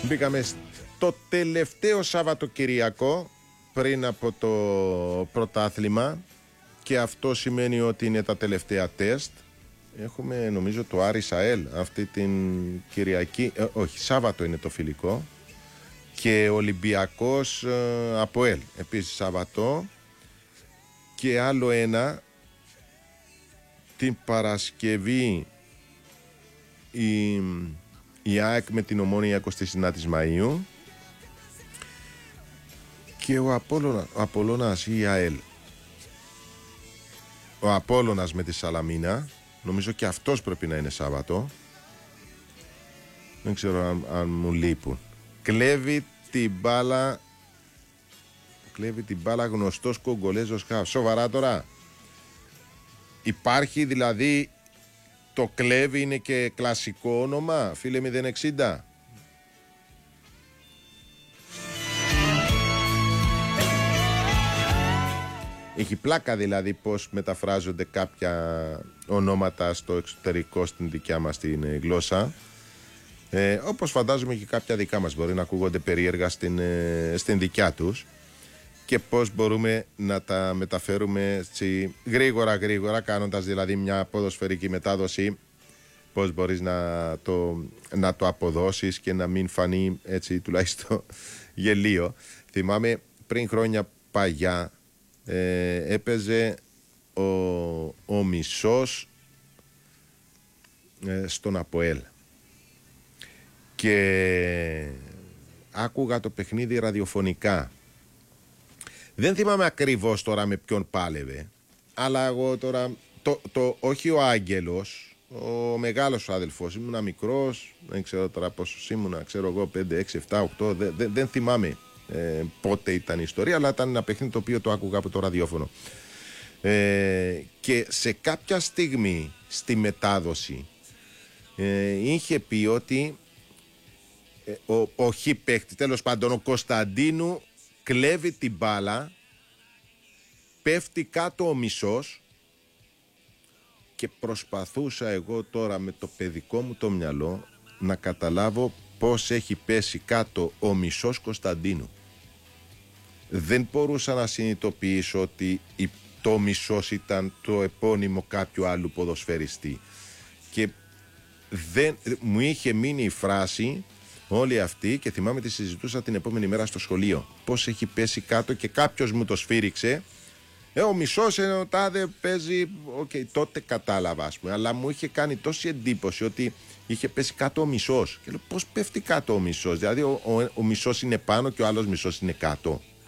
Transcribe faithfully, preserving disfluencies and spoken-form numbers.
Μπήκαμε στο τελευταίο Σαββατοκυριακό πριν από το πρωτάθλημα και αυτό σημαίνει ότι είναι τα τελευταία τεστ. Έχουμε νομίζω το Άρης ΑΕΛ αυτή την Κυριακή, ε, όχι Σάββατο είναι το φιλικό, και Ολυμπιακός ε, ΑΠΟΕΛ επίσης Σάββατο, και άλλο ένα την Παρασκευή η, η ΑΕΚ με την Ομόνοια εικοστή ενάτη Μαΐου και ο, Απόλλωνα, ο Απόλλωνας ή η ΑΕΛ, ο Απόλλωνας με τη Σαλαμίνα, νομίζω και αυτός πρέπει να είναι Σάββατο, δεν ξέρω αν, αν μου λείπουν. Κλέβει την μπάλα, κλέβει την μπάλα γνωστός Κογκολέζος Χαφ. Σοβαρά τώρα? Υπάρχει δηλαδή, το κλέβει είναι και κλασικό όνομα, φίλε μηδέν εξήντα? Έχει πλάκα δηλαδή πως μεταφράζονται κάποια ονόματα στο εξωτερικό στην δικιά μας την γλώσσα. Ε, όπως φαντάζομαι και κάποια δικά μας μπορεί να ακούγονται περίεργα στην, ε, στην δικιά τους, και πώς μπορούμε να τα μεταφέρουμε έτσι, γρήγορα γρήγορα, κάνοντας δηλαδή μια ποδοσφαιρική μετάδοση, πώς μπορείς να το, να το αποδώσεις και να μην φανεί έτσι τουλάχιστον γελίο. Θυμάμαι πριν χρόνια παγιά ε, έπαιζε ο, ο Μισός ε, στον ΑΠΟΕΛ και άκουγα το παιχνίδι ραδιοφωνικά. Δεν θυμάμαι ακριβώς τώρα με ποιον πάλευε, αλλά εγώ τώρα, το, το, όχι ο Άγγελος, ο μεγάλος άδελφος, ήμουνα μικρός, δεν ξέρω τώρα πόσο ήμουνα, ξέρω εγώ πέντε, έξι, επτά, οκτώ, δεν, δεν, δεν θυμάμαι ε, πότε ήταν η ιστορία, αλλά ήταν ένα παιχνίδι το οποίο το άκουγα από το ραδιόφωνο. Ε, και σε κάποια στιγμή στη μετάδοση ε, είχε πει ότι ε, ο, ο χι παίχτη, τέλος πάντων ο Κωνσταντίνου, κλέβει την μπάλα, πέφτει κάτω ο Μισός, και προσπαθούσα εγώ τώρα με το παιδικό μου το μυαλό να καταλάβω πώς έχει πέσει κάτω ο Μισός Κωνσταντίνου. Δεν μπορούσα να συνειδητοποιήσω ότι το Μισός ήταν το επώνυμο κάποιου άλλου ποδοσφαιριστή, και δεν, μου είχε μείνει η φράση όλη αυτή, και θυμάμαι τη συζητούσα την επόμενη μέρα στο σχολείο, πώς έχει πέσει κάτω, και κάποιος μου το σφύριξε. Ε, ο Μισός ο τάδε παίζει, okay, τότε κατάλαβα ας πούμε, αλλά μου είχε κάνει τόση εντύπωση ότι είχε πέσει κάτω ο Μισός, και λέω πώς πέφτει κάτω ο Μισός, δηλαδή ο, ο, ο Μισός είναι πάνω και ο άλλος Μισός είναι κάτω.